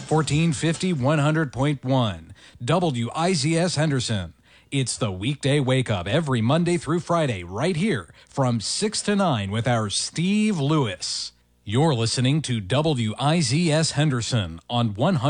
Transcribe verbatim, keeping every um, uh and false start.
fourteen fifty, one hundred point one. W I Z S Henderson. It's the weekday wake up every Monday through Friday right here from six to nine with our Steve Lewis. You're listening to W I Z S Henderson on one hundred.